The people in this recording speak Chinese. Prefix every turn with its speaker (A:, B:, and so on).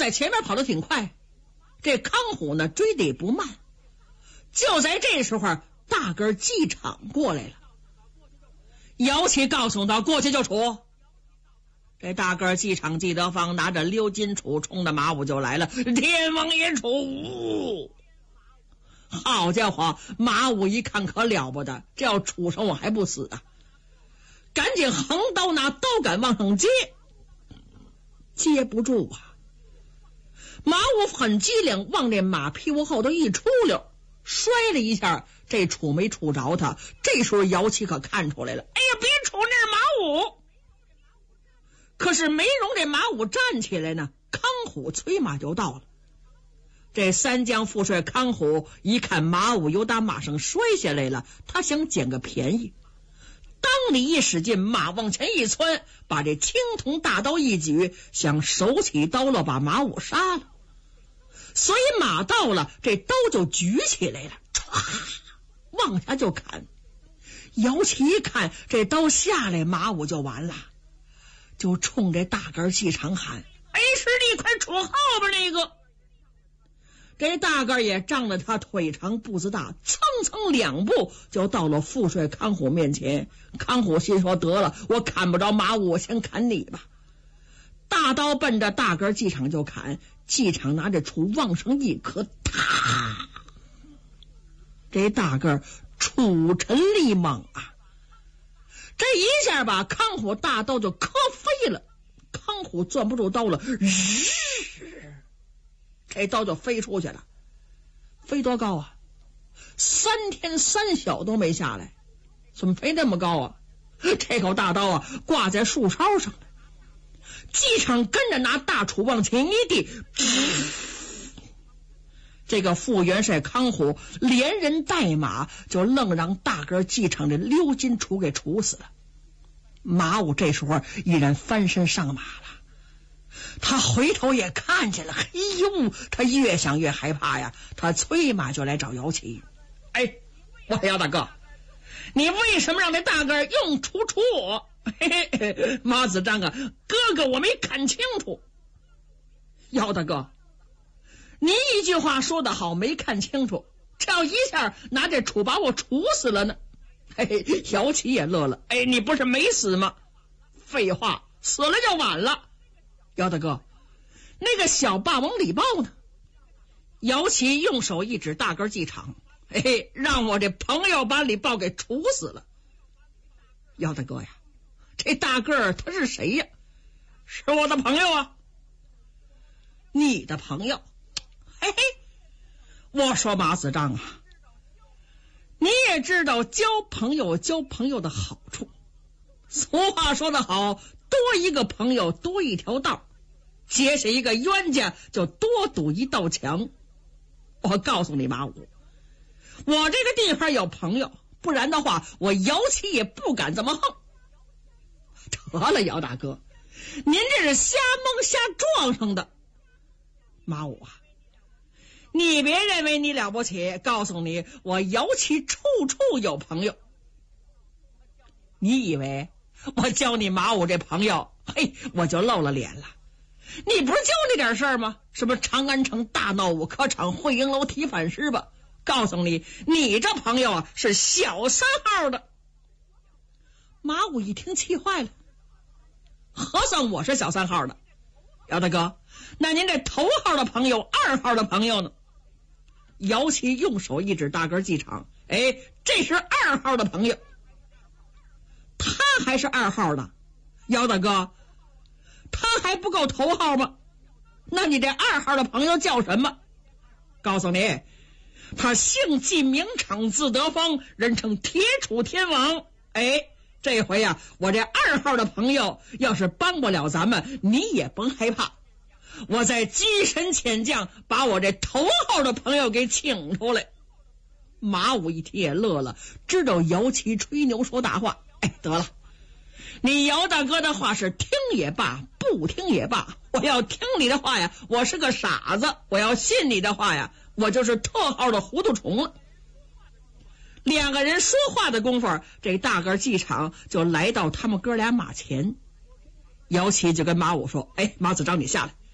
A: 在前面跑得挺快，这康虎呢追得也不慢。就在这时候，大个机场过来了。姚启告诉道：“过去就处。”这大个机场季德芳拿着鎏金杵冲着马武就来了。天王爷杵！好家伙，马武一看可了不得，这要杵上我还不死啊！赶紧横刀拿刀杆往上接，接不住啊！马武很机灵，往这马屁股后头一出溜，摔了一下，这杵没杵着他。这时候姚七可看出来了，哎呀，别杵，那是马武！可是没容这马武站起来呢，康虎催马就到了。这三江副帅康虎一看马武由打马上摔下来了，他想捡个便宜，当里一使劲，马往前一窜，把这青铜大刀一举，想手起刀落把马武杀了。所以马到了，这刀就举起来了，唰，往下就砍。姚启一看这刀下来，马武就完了，就冲这大个机场喊：“哎，师弟，快杵后边那个！”这大个也仗着他腿长步子大，蹭蹭两步就到了副帅康虎面前。康虎心说：“得了，我砍不着马武，我先砍你吧。”大刀奔着大个机场就砍，机场拿着杵往上一磕，啪！这大个杵沉力猛啊！这一下把康虎大刀就磕飞了，康虎攥不住刀了，这刀就飞出去了。飞多高啊？3天3宿都没下来。怎么飞那么高啊？这口大刀啊挂在树梢上了。机场跟着拿大杵往前一递，这个副元帅康虎连人带马就愣让大个机场这鎏金杵给杵死了。马武这时候已然翻身上马了，他回头也看见了，嘿呦，他越想越害怕呀，他催马就来找姚启。哎，我姚大哥，你为什么让这大个用杵杵我？嘿嘿，马子章啊，哥哥我没看清楚。姚大哥，你一句话说得好，没看清楚，这要一下拿这杵把我杵死了呢。嘿嘿，姚启也乐了。哎，你不是没死吗？废话，死了就晚了。姚大哥，那个小霸王李豹呢？姚启用手一指大个机场，嘿嘿，让我这朋友把李豹给处死了。姚大哥呀，这大个他是谁呀？是我的朋友啊。你的朋友？嘿嘿，我说马子章啊，你也知道交朋友的好处。俗话说得好，多一个朋友多一条道，结识一个冤家就多堵一道墙。我告诉你马武，我这个地方有朋友，不然的话我姚启也不敢这么横。得了，姚大哥，您这是瞎蒙瞎撞上的。马武啊，你别认为你了不起，告诉你，我姚启处处有朋友。你以为我交你马武这朋友，嘿，我就露了脸了？你不是就那点事儿吗？什么长安城大闹武科场，汇英楼提反诗吧？告诉你，你这朋友啊是小3号的。马武一听气坏了，何算我是小3号的？姚大哥，那您这头号的朋友，2号的朋友呢？姚启用手一指大个机场，哎，这是2号的朋友。他还是2号的。姚大哥，他还不够头号吗？那你这2号的朋友叫什么？告诉你，他姓纪名场，字德芳，人称铁杵天王。哎，这回呀，我这2号的朋友要是帮不了咱们，你也甭害怕，我在机神遣将把我这头号的朋友给请出来。马武一听也乐了，知道姚启吹牛说大话。哎，得了，你姚大哥的话是听也罢，不听也罢，我要听你的话呀，我是个傻子；我要信你的话呀，我就是特号的糊涂虫了。2个人说话的功夫，这大个机场就来到他们哥俩马前。姚启就跟马武说：“哎，马子章，你下来，